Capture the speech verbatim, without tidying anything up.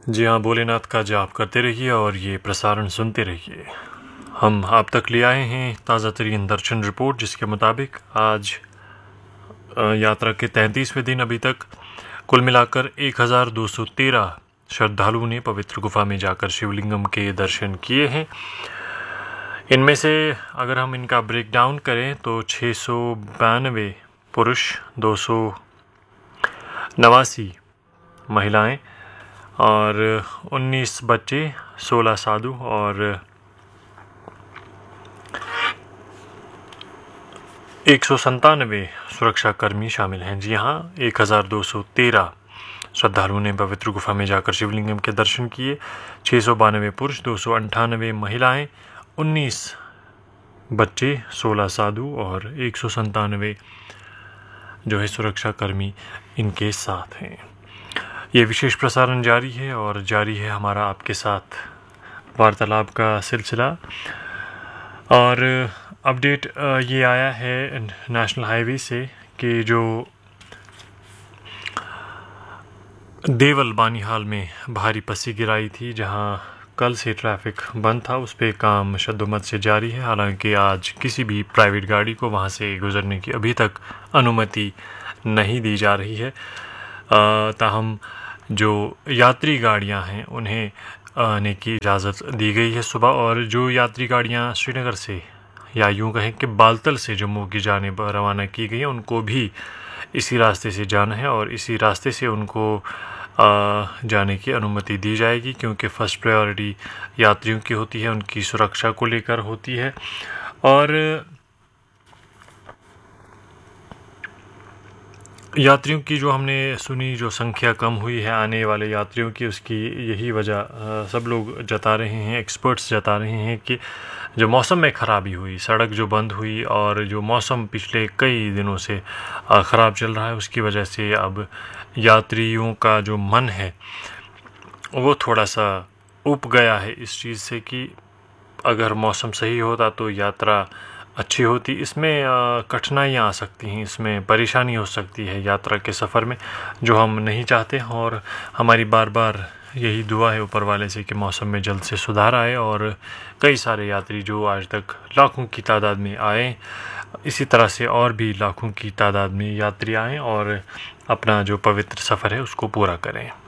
जी हाँ, भोलेनाथ का जाप करते रहिए और ये प्रसारण सुनते रहिए। हम आप तक ले आए हैं ताज़ा तरीन दर्शन रिपोर्ट, जिसके मुताबिक आज यात्रा के तैंतीसवें दिन अभी तक कुल मिलाकर एक हज़ार दो सौ तेरह श्रद्धालुओं ने पवित्र गुफा में जाकर शिवलिंगम के दर्शन किए हैं। इनमें से अगर हम इनका ब्रेक डाउन करें तो छः सौ बानवे पुरुष, दो सौ नवासी महिलाएं और उन्नीस बच्चे, सोलह साधु और एक सौ संतानवे सुरक्षाकर्मी शामिल हैं। जी हाँ, एक हज़ार दो सौ तेरह श्रद्धालुओं ने पवित्र गुफा में जाकर शिवलिंगम के दर्शन किए। छः सौ बानवे पुरुष, दो सौ अंठानवे महिलाएँ, उन्नीस बच्चे, सोलह साधु और एक सौ संतानवे जो है सुरक्षाकर्मी इनके साथ हैं। ये विशेष प्रसारण जारी है और जारी है हमारा आपके साथ वार्तालाप का सिलसिला। और अपडेट ये आया है नेशनल हाईवे से कि जो देवल बानीहाल में भारी पस्सी गिराई थी, जहां कल से ट्रैफिक बंद था, उस पर काम शद्दोमत से जारी है। हालांकि आज किसी भी प्राइवेट गाड़ी को वहां से गुजरने की अभी तक अनुमति नहीं दी जा रही है। ताहम जो यात्री गाड़ियां हैं उन्हें आने की इजाज़त दी गई है सुबह, और जो यात्री गाड़ियां श्रीनगर से या यूं कहें कि बालतल से जम्मू की जानिब रवाना की गई हैं, उनको भी इसी रास्ते से जाना है और इसी रास्ते से उनको आ, जाने की अनुमति दी जाएगी, क्योंकि फ़र्स्ट प्रायोरिटी यात्रियों की होती है, उनकी सुरक्षा को लेकर होती है। और यात्रियों की जो हमने सुनी जो संख्या कम हुई है आने वाले यात्रियों की, उसकी यही वजह सब लोग जता रहे हैं, एक्सपर्ट्स जता रहे हैं कि जो मौसम में ख़राबी हुई, सड़क जो बंद हुई और जो मौसम पिछले कई दिनों से ख़राब चल रहा है, उसकी वजह से अब यात्रियों का जो मन है वो थोड़ा सा ऊब गया है इस चीज़ से कि अगर मौसम सही होता तो यात्रा अच्छी होती। इसमें कठिनाइयाँ आ सकती हैं, इसमें परेशानी हो सकती है यात्रा के सफ़र में, जो हम नहीं चाहते। और हमारी बार बार यही दुआ है ऊपर वाले से कि मौसम में जल्द से सुधार आए और कई सारे यात्री जो आज तक लाखों की तादाद में आए, इसी तरह से और भी लाखों की तादाद में यात्री आएँ और अपना जो पवित्र सफ़र है उसको पूरा करें।